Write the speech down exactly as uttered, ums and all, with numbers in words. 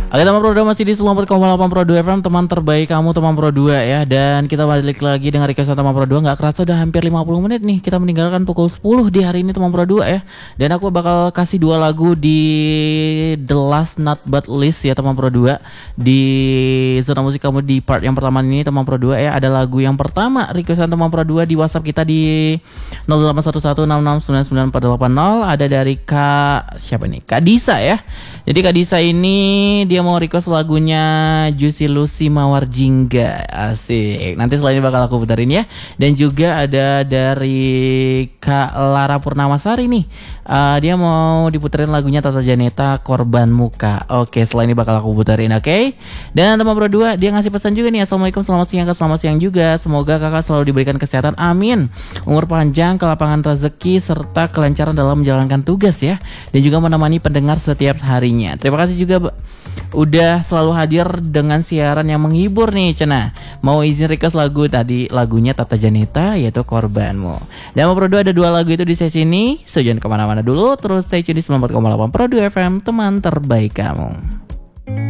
Oke teman Pro dua masih di sembilan puluh empat koma delapan Pro dua F M, teman terbaik kamu teman Pro dua ya. Dan kita balik lagi dengan request teman Pro dua. Gak kerasa udah hampir lima puluh menit nih kita meninggalkan pukul sepuluh di hari ini teman Pro dua ya. Dan aku bakal kasih dua lagu di The Last Not But Least ya teman Pro dua. Di zona musik kamu di part yang pertama ini teman Pro dua ya. Ada lagu yang pertama requestan teman Pro dua di WhatsApp kita di nol delapan satu satu enam enam sembilan sembilan empat delapan nol. Ada dari Kak siapa nih? Kak Disa ya. Jadi Kak Disa ini dia mau request lagunya Juicy Lucy Mawar Jingga. Asik. Nanti selanjutnya bakal aku putarin ya. Dan juga ada dari Kak Lara Purnamasari nih. Uh, dia mau diputerin lagunya Tata Janeta Korban Muka. Oke, setelah ini bakal aku putarin, oke? Okay? Dan teman Pro dua dia ngasih pesan juga nih. Assalamualaikum, selamat siang, Kak. Selamat siang juga. Semoga Kakak selalu diberikan kesehatan. Amin. Umur panjang, kelapangan rezeki serta kelancaran dalam menjalankan tugas ya. Dan juga menemani pendengar setiap harinya. Terima kasih juga udah selalu hadir dengan siaran yang menghibur nih Cena. Mau izin request lagu tadi, lagunya Tata Janeta yaitu Korbanmu. Dan Pro dua ada dua lagu itu di sesi ini. So jangan kemana-mana dulu, terus stay tune di sembilan puluh empat koma delapan Pro dua F M, teman terbaik kamu.